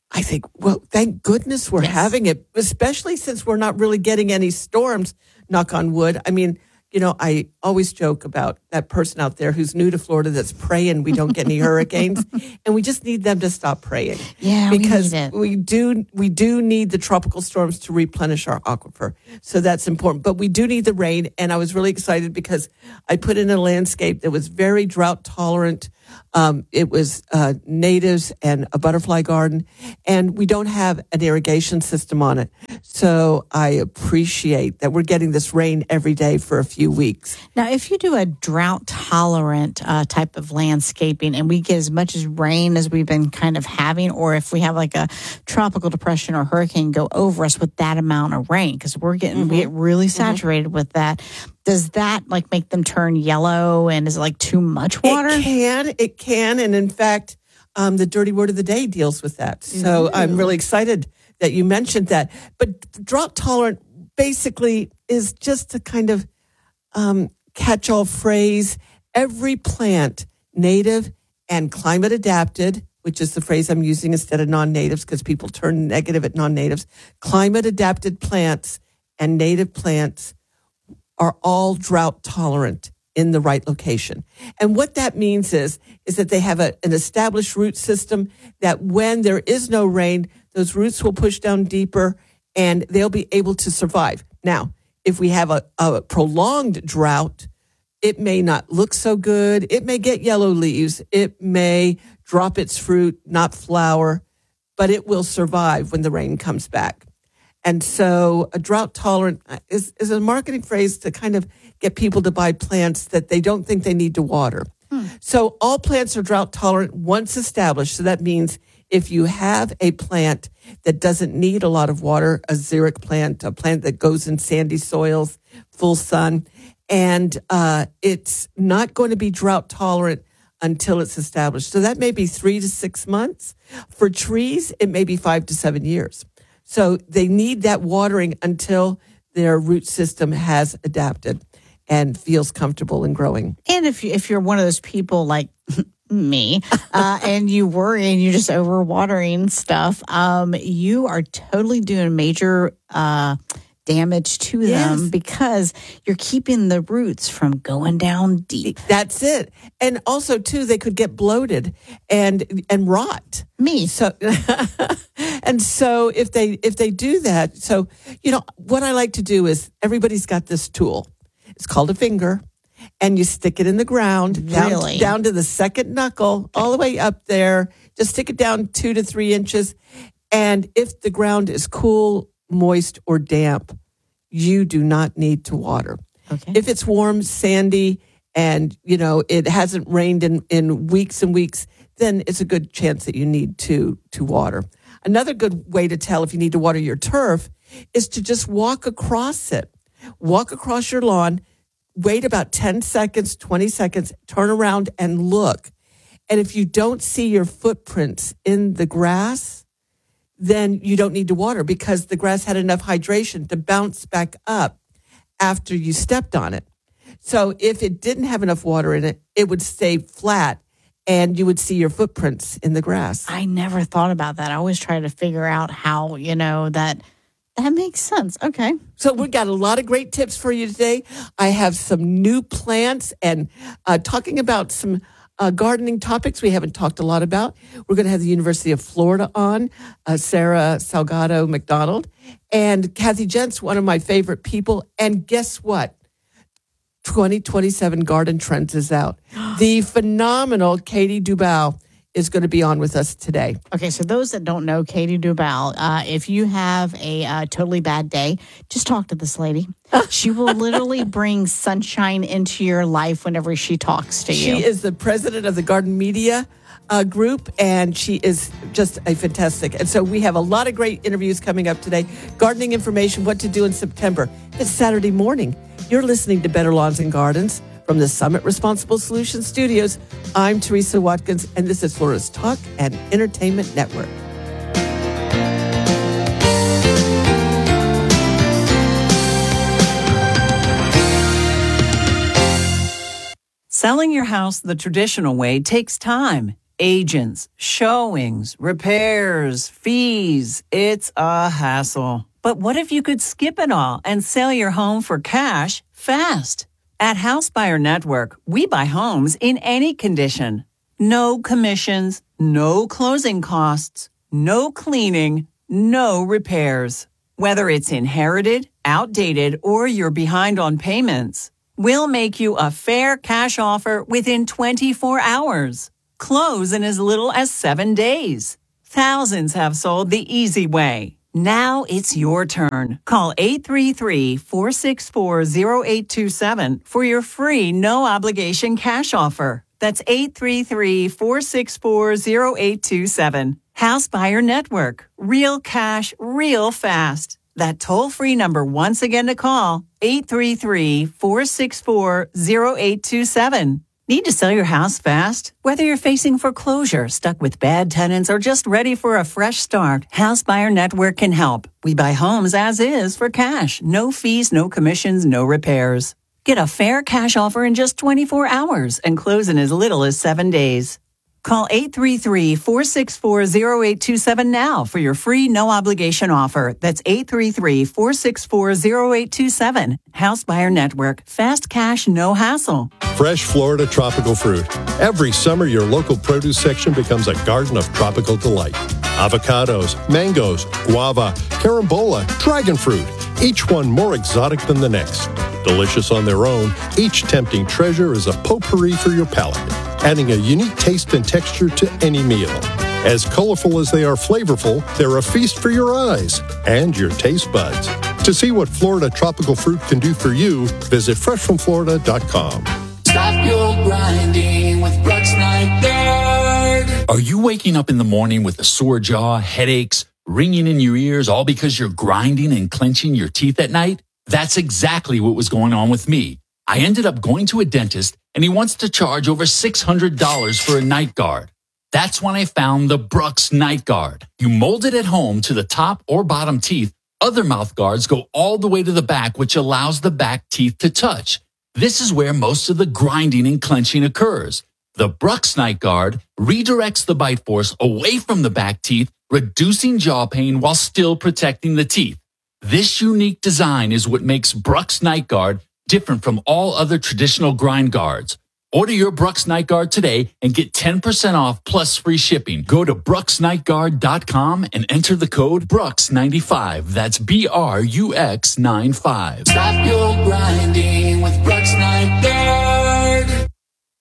I think, well, thank goodness we're Yes. having it, especially since we're not really getting any storms, knock on wood. I mean, you know, I always joke about that person out there who's new to Florida that's praying we don't get any hurricanes, and we just need them to stop praying. Yeah, we because need it. we do we do need the tropical storms to replenish our aquifer. So that's important. But we do need the rain, and I was really excited because I put in a landscape that was very drought tolerant. Um, it was uh, natives and a butterfly garden, and we don't have an irrigation system on it. So I appreciate that we're getting this rain every day for a few weeks. Now, if you do a drought tolerant uh, type of landscaping and we get as much as rain as we've been kind of having, or if we have like a tropical depression or hurricane go over us with that amount of rain, because we're getting, Mm-hmm. we get really saturated mm-hmm. with that. Does that like make them turn yellow, and is it like too much water? It can, it can. And in fact, um, the dirty word of the day deals with that. So Ooh. I'm really excited that you mentioned that. But drought tolerant basically is just a kind of um, catch-all phrase. Every plant, native and climate adapted, which is the phrase I'm using instead of non-natives because people turn negative at non-natives, climate adapted plants and native plants are all drought tolerant in the right location. And what that means is, is that they have a, an established root system that when there is no rain, those roots will push down deeper and they'll be able to survive. Now, if we have a, a prolonged drought, it may not look so good. It may get yellow leaves. It may drop its fruit, not flower, but it will survive when the rain comes back. And so a drought tolerant is, is a marketing phrase to kind of get people to buy plants that they don't think they need to water. Hmm. So all plants are drought tolerant once established. So that means if you have a plant that doesn't need a lot of water, a xeric plant, a plant that goes in sandy soils, full sun, and uh, it's not going to be drought tolerant until it's established. So that may be three to six months. For trees, it may be five to seven years. So they need that watering until their root system has adapted and feels comfortable in growing. And if you, if you're one of those people like me, uh, and you worry and you're just overwatering stuff, um, you are totally doing major uh, damage to Yes. them because you're keeping the roots from going down deep. That's it. And also, too, they could get bloated and and rot. Me. So, and so if they if they do that, so, you know, what I like to do is everybody's got this tool. It's called a finger. And you stick it in the ground, down, Really? down to the second knuckle, all the way up there. Just stick it down two to three inches. And if the ground is cool, moist, or damp, you do not need to water. Okay. If it's warm, sandy, and, you know, it hasn't rained in, in weeks and weeks, then it's a good chance that you need to, to water. Another good way to tell if you need to water your turf is to just walk across it. Walk across your lawn. Wait about ten seconds, twenty seconds, turn around and look. And if you don't see your footprints in the grass, then you don't need to water because the grass had enough hydration to bounce back up after you stepped on it. So if it didn't have enough water in it, it would stay flat and you would see your footprints in the grass. I never thought about that. I always try to figure out how, you know, that that makes sense. Okay. So we've got a lot of great tips for you today. I have some new plants and uh, talking about some uh, gardening topics we haven't talked a lot about. We're going to have the University of Florida on, uh, Sarah Salgado McDonald, and Kathy Jentz, one of my favorite people. And guess what? twenty twenty-seven Garden Trends is out. The phenomenal Katie Dubal is going to be on with us today. Okay, so those that don't know Katie Dubal, uh, if you have a uh, totally bad day, just talk to this lady. She will literally bring sunshine into your life whenever she talks to you. She is the president of the Garden Media uh, Group, and she is just a fantastic. And so we have a lot of great interviews coming up today. Gardening information, what to do in September. It's Saturday morning. You're listening to Better Lawns and Gardens. From the Summit Responsible Solutions Studios, I'm Teresa Watkins, and this is Florida's Talk and Entertainment Network. Selling your house the traditional way takes time Agents, showings, repairs, fees. It's a hassle. But what if you could skip it all and sell your home for cash fast? At House Buyer Network, we buy homes in any condition. No commissions, no closing costs, no cleaning, no repairs. Whether it's inherited, outdated, or you're behind on payments, we'll make you a fair cash offer within twenty-four hours. Close in as little as seven days. Thousands have sold the easy way. Now it's your turn. Call eight three three, four six four, zero eight two seven for your free no-obligation cash offer. That's eight three three, four six four, zero eight two seven. House Buyer Network. Real cash, real fast. That toll-free number once again to call, eight three three, four six four, zero eight two seven. Need to sell your house fast? Whether you're facing foreclosure, stuck with bad tenants, or just ready for a fresh start, House Buyer Network can help. We buy homes as is for cash. No fees, no commissions, no repairs. Get a fair cash offer in just twenty-four hours and close in as little as seven days. Call eight three three, four six four, zero eight two seven now for your free no-obligation offer. That's eight three three, four six four, zero eight two seven. House Buyer Network. Fast cash, no hassle. Fresh Florida tropical fruit. Every summer, your local produce section becomes a garden of tropical delight. Avocados, mangoes, guava, carambola, dragon fruit, each one more exotic than the next. Delicious on their own, each tempting treasure is a potpourri for your palate, adding a unique taste and texture to any meal. As colorful as they are flavorful, they're a feast for your eyes and your taste buds. To see what Florida tropical fruit can do for you, visit fresh from florida dot com. Stop your grinding with Brooks Night Guard. Are you waking up in the morning with a sore jaw, headaches, ringing in your ears, all because you're grinding and clenching your teeth at night? That's exactly what was going on with me. I ended up going to a dentist, and he wants to charge over six hundred dollars for a night guard. That's when I found the Brooks Night Guard. You mold it at home to the top or bottom teeth. Other mouth guards go all the way to the back, which allows the back teeth to touch. This is where most of the grinding and clenching occurs. The Brooks Night Guard redirects the bite force away from the back teeth, reducing jaw pain while still protecting the teeth. This unique design is what makes Brooks Night Guard different from all other traditional grind guards. Order your Brooks Night Guard today and get ten percent off plus free shipping. Go to brooks night guard dot com and enter the code Brooks ninety-five. That's B R U X ninety-five. Stop your grinding with Brooks Night Guard.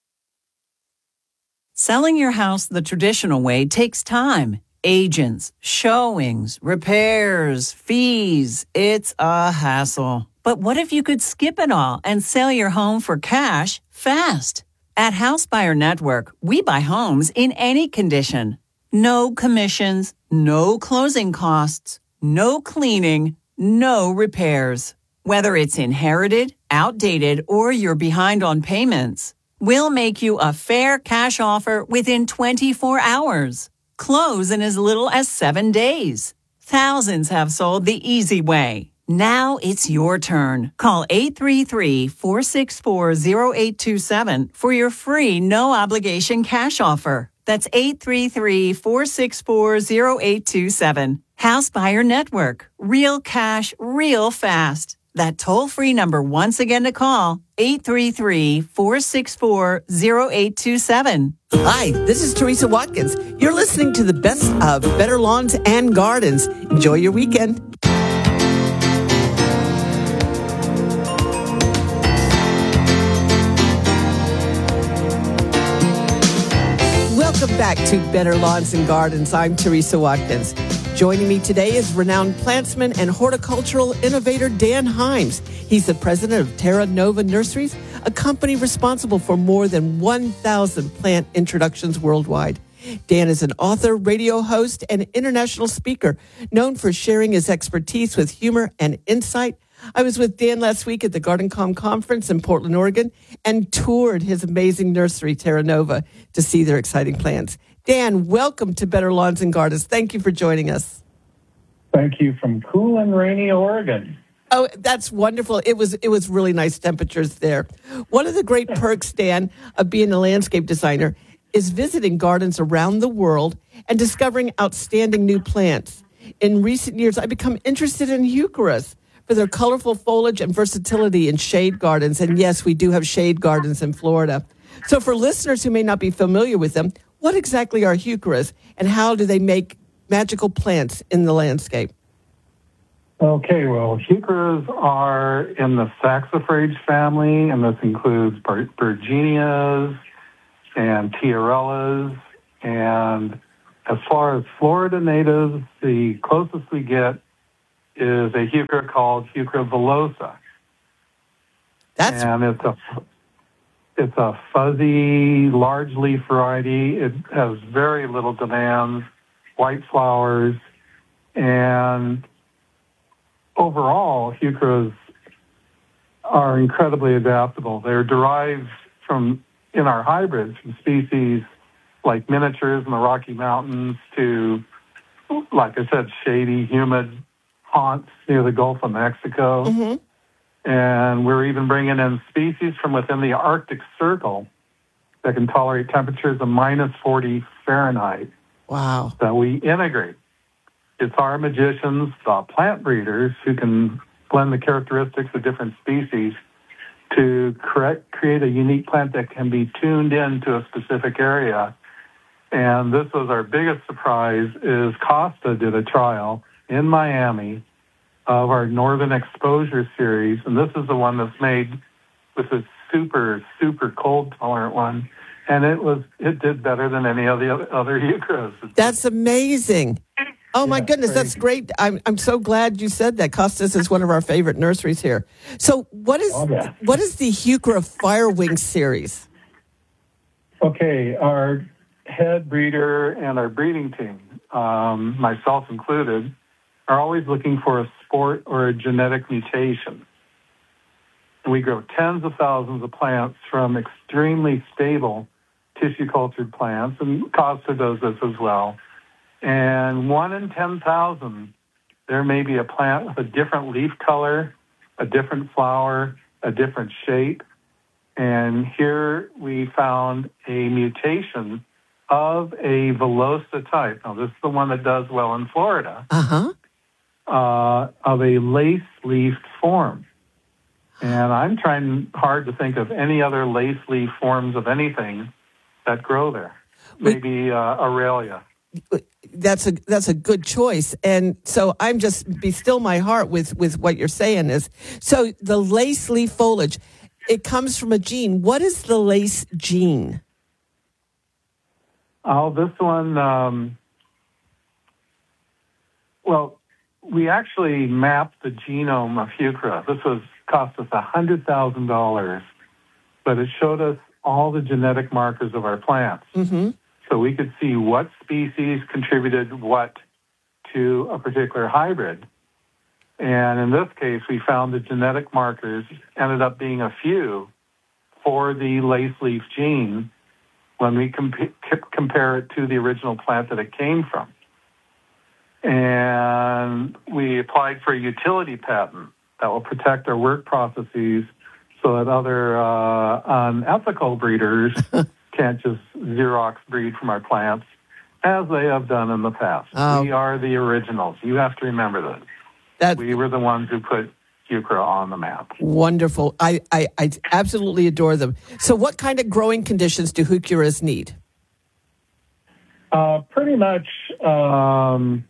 Selling your house the traditional way takes time. Agents, showings, repairs, fees. It's a hassle. But what if you could skip it all and sell your home for cash fast? At House Buyer Network, we buy homes in any condition. No commissions, no closing costs, no cleaning, no repairs. Whether it's inherited, outdated, or you're behind on payments, we'll make you a fair cash offer within twenty-four hours. Close in as little as seven days. Thousands have sold the easy way. Now it's your turn. Call eight three three, four six four, zero eight two seven for your free no-obligation cash offer. That's eight three three, four six four, zero eight two seven. House Buyer Network. Real cash, real fast. That toll-free number once again to call, eight three three, four six four, zero eight two seven. Hi, this is Teresa Watkins. You're listening to the best of Better Lawns and Gardens. Enjoy your weekend. Welcome back to Better Lawns and Gardens. I'm Teresa Watkins. Joining me today is renowned plantsman and horticultural innovator Dan Himes. He's the president of Terra Nova Nurseries, a company responsible for more than one thousand plant introductions worldwide. Dan is an author, radio host, and international speaker, known for sharing his expertise with humor and insight. I was with Dan last week at the GardenCom conference in Portland, Oregon, and toured his amazing nursery, Terra Nova, to see their exciting plants. Dan, welcome to Better Lawns and Gardens. Thank you for joining us. Thank you from cool and rainy Oregon. Oh, that's wonderful. It was it was really nice temperatures there. One of the great perks, Dan, of being a landscape designer, is visiting gardens around the world and discovering outstanding new plants. In recent years, I've become interested in heucheras for their colorful foliage and versatility in shade gardens. And yes, we do have shade gardens in Florida. So for listeners who may not be familiar with them, what exactly are heucheras and how do they make magical plants in the landscape? Okay, well, heucheras are in the saxifrage family, and this includes Bergenias and Tiarellas. And as far as Florida natives, the closest we get is a heuchera called Heuchera villosa. That's... And it's a, it's a fuzzy, large leaf variety. It has very little demands, white flowers, and overall, heucheras are incredibly adaptable. They're derived from, in our hybrids, from species like miniatures in the Rocky Mountains to, like I said, shady, humid haunts near the Gulf of Mexico. Mm-hmm. And we're even bringing in species from within the Arctic Circle that can tolerate temperatures of minus forty Fahrenheit. Wow. That we integrate. It's our magicians, the plant breeders, who can blend the characteristics of different species to correct, create a unique plant that can be tuned into a specific area. And this was our biggest surprise, is Costa did a trial in Miami of our Northern Exposure series, and this is the one that's made with a super, super cold-tolerant one, and it was it did better than any of the other heucheras. That's amazing. Oh, my Yeah, goodness, crazy. that's great. I'm I'm so glad you said that. Costas is one of our favorite nurseries here. So what is Oh, yeah. what is the Heuchera Firewing series? Okay, our head breeder and our breeding team, um, myself included, are always looking for a sport or a genetic mutation. And we grow tens of thousands of plants from extremely stable tissue-cultured plants, and Costa does this as well. And one in ten thousand, there may be a plant with a different leaf color, a different flower, a different shape. And here we found a mutation of a villosa type. Now, this is the one that does well in Florida, Uh-huh. uh, of a lace-leafed form. And I'm trying hard to think of any other lace-leaf forms of anything that grow there. Maybe uh, Aurelia. That's a that's a good choice. And so I'm just be still my heart with, with what you're saying is, so the lace leaf foliage, it comes from a gene. What is the lace gene? Oh, this one, um, well, we actually mapped the genome of heuchera. This was cost us one hundred thousand dollars, but it showed us all the genetic markers of our plants. Mm-hmm. So we could see what species contributed what to a particular hybrid. And in this case, we found the genetic markers ended up being a few for the lace leaf gene when we comp- compare it to the original plant that it came from. And we applied for a utility patent that will protect our work processes so that other uh, unethical breeders can't just Xerox breed from our plants, as they have done in the past. Oh. We are the originals. You have to remember that. That we were the ones who put heuchera on the map. Wonderful. I, I, I absolutely adore them. So what kind of growing conditions do heucheras need? Uh, pretty much, um,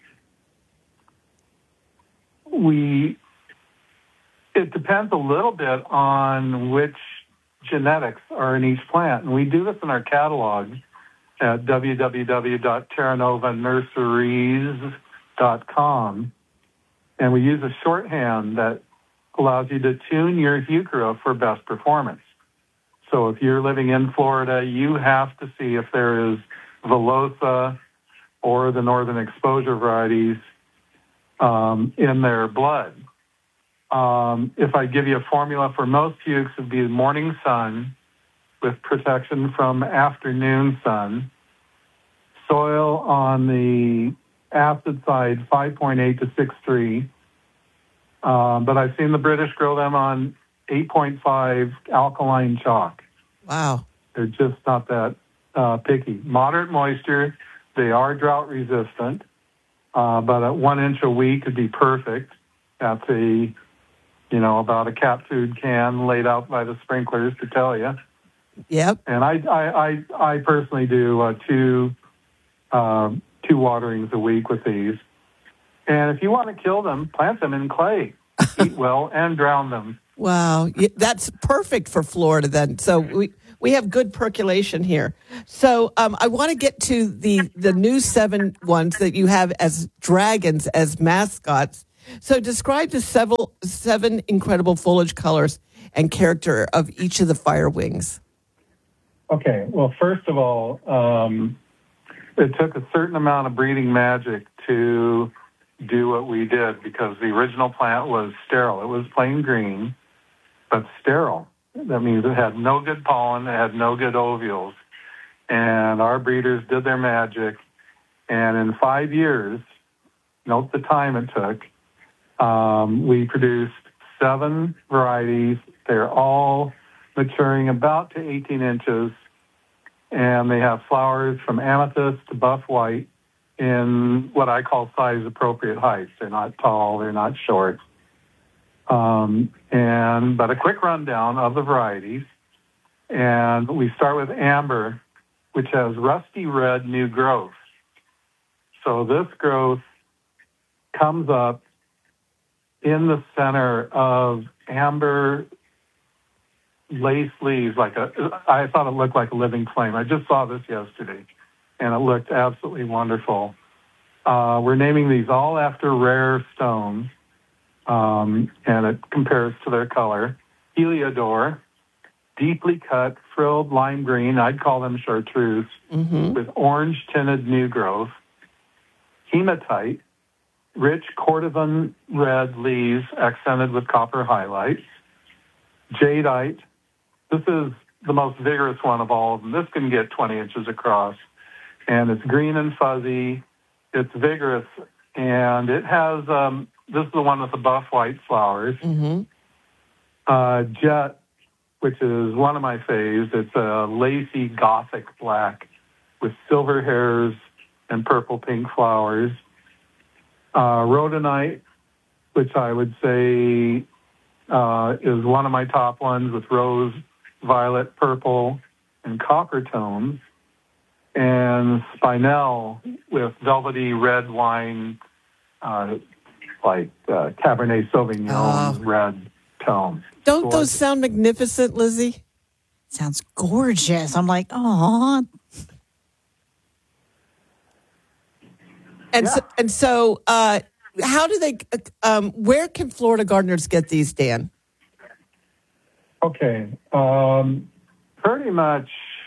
we, it depends a little bit on which genetics are in each plant. And we do this in our catalog at w w w dot terra nova nurseries dot com. And we use a shorthand that allows you to tune your heuchera for best performance. So if you're living in Florida, you have to see if there is villosa or the Northern Exposure varieties um, in their blood. Um, if I give you a formula for most heuchs, it would be morning sun with protection from afternoon sun. Soil on the acid side, five point eight to six point three. Um, but I've seen the British grow them on eight point five alkaline chalk. Wow. They're just not that uh, picky. Moderate moisture. They are drought resistant, uh, but at one inch a week would be perfect. That's a, you know, about a cat food can laid out by the sprinklers to tell you. Yep. And I, I, I, I personally do uh, two, uh, two waterings a week with these. And if you want to kill them, plant them in clay, heat well, and drown them. Wow, Yeah, that's perfect for Florida then. So we, we have good percolation here. So um, I want to get to the, the new seven ones that you have as dragons, as mascots. So describe the several, seven incredible foliage colors and character of each of the fire wings. Okay, well, first of all, um, it took a certain amount of breeding magic to do what we did because the original plant was sterile. It was plain green, but sterile. That means it had no good pollen, it had no good ovules. And our breeders did their magic. And in five years, note the time it took, um, we produced seven varieties. They're all maturing about to eighteen inches. And they have flowers from amethyst to buff white in what I call size-appropriate heights. They're not tall, they're not short. Um, and but a quick rundown of the varieties. And we start with amber, which has rusty red new growth. So this growth comes up in the center of amber lace leaves. Like a, I thought it looked like a living flame. I just saw this yesterday, and it looked absolutely wonderful. Uh, we're naming these all after rare stones, um, and it compares to their color. Heliodor, deeply cut, frilled lime green, I'd call them chartreuse, Mm-hmm. with orange-tinted new growth. Hematite, rich cordovan red leaves accented with copper highlights. Jadeite, this is the most vigorous one of all of them. This can get twenty inches across, and it's green and fuzzy. It's vigorous, and it has, um, this is the one with the buff white flowers. Mm-hmm. Uh, Jet, which is one of my faves. It's a lacy gothic black with silver hairs and purple-pink flowers. Uh, Rhodonite, which I would say uh, is one of my top ones with rose, violet, purple, and copper tones. And Spinel with velvety red wine, uh, like uh, Cabernet Sauvignon Oh. red tones. Don't Gorgeous. those sound magnificent, Lizzie? Sounds gorgeous. I'm like, oh. And so, and so uh, how do they, um, where can Florida gardeners get these, Dan? Okay. Um, pretty much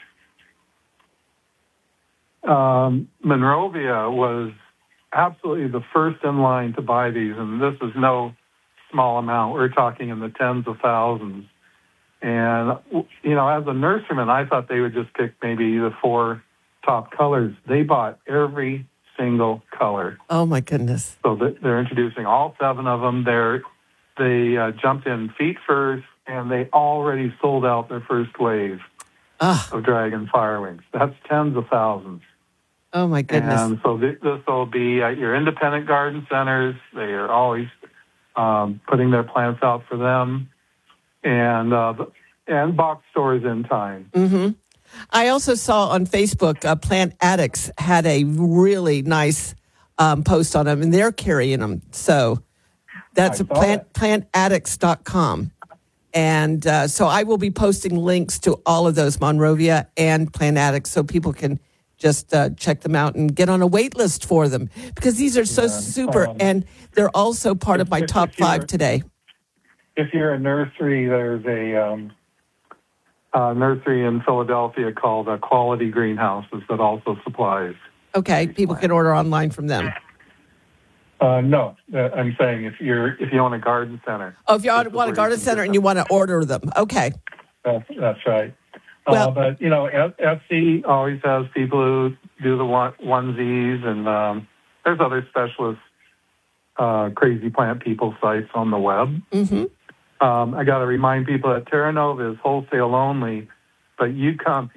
um, Monrovia was absolutely the first in line to buy these, and this is no small amount. We're talking in the tens of thousands. And, you know, as a nurseryman, I thought they would just pick maybe the four top colors. They bought every single color. Oh, my goodness. So they're introducing all seven of them. They're, they uh, jumped in feet first, and they already sold out their first wave ah. of Dragon Firewings. That's tens of thousands. Oh, my goodness. And so th- this will be at your independent garden centers. They are always um, putting their plants out for them, and uh, and box stores in time. Mm-hmm. I also saw on Facebook, uh, Plant Addicts had a really nice um, post on them, and they're carrying them. So that's plant, plant addicts dot com. And uh, so I will be posting links to all of those, Monrovia and Plant Addicts, so people can just uh, check them out and get on a wait list for them, because these are so Yeah, super, um, and they're also part of my if- top if you're- five today. If you're a nursery, there's a um, uh, nursery in Philadelphia called uh, Quality Greenhouses that also supplies. Okay, people can order online from them. Uh, no, uh, I'm saying if you're if you own a garden center. Oh, if you this is want a where garden you can center get and you want to order them, okay. That's, that's right. Well- uh, but, you know, Etsy always has people who do the one- onesies, and um, there's other specialist uh, crazy plant people sites on the web. Mm-hmm. Um, I got to remind people that Terra Nova is wholesale only, but you come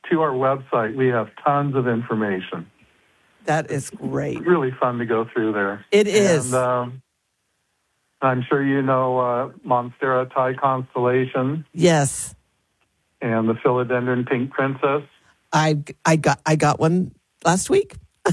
to our website, we have tons of information. That is great. It's really fun to go through there. It is. And, um, I'm sure you know uh, Monstera Thai Constellation. Yes. And the Philodendron Pink Princess. I I got I got one last week.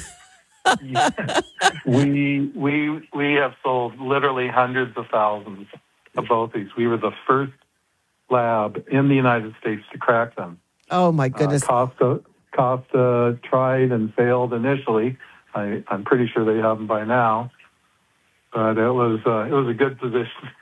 we we we have sold literally hundreds of thousands of both these. We were the first lab in the United States to crack them. Oh my goodness! Uh, Costa Costa tried and failed initially. I, I'm pretty sure they have them by now. But it was uh, it was a good position